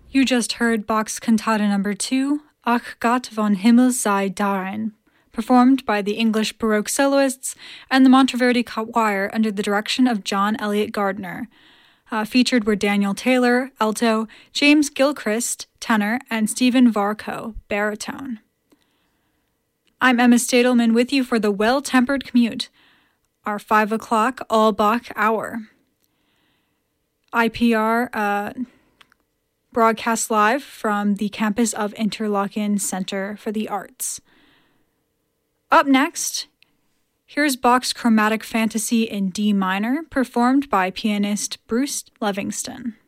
You just heard Bach's Cantata No. 2, Ach Gott von Himmel sei darin, performed by the English Baroque soloists and the Monteverdi Choir under the direction of John Eliot Gardner. Featured were Daniel Taylor, alto, James Gilchrist, tenor, and Stephen Varco, baritone. I'm Emma Stadelman with you for the Well-Tempered Commute, our 5 o'clock all Bach hour. IPR broadcast live from the campus of Interlochen Center for the Arts. Up next, here's Bach's Chromatic Fantasy in D minor, performed by pianist Bruce Levingston.